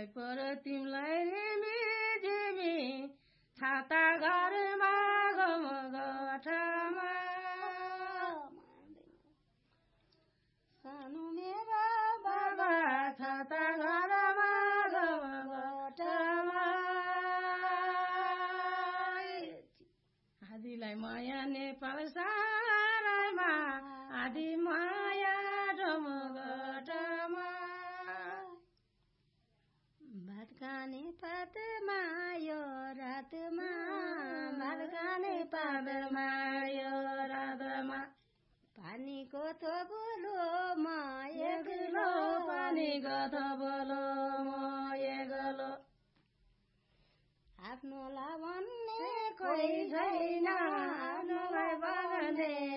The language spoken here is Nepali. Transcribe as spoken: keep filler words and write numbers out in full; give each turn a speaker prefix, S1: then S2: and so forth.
S1: पर तिमलाई रिमी झिमी छाता घरमा गम गठामा सानो मेरो बाबा छाता घरमा गम गठामा आदिलाई माया नेपाल सारामा आदि माया ढमगटामा भात खाने पातमा यो रातमा भात खाने पातमा यो रातमा पानीको थोपलो म एक्लो पानीको थोपलो म एक्लो आफ्नोलाई भन्ने कोही छैन आफ्नोलाई भन्ने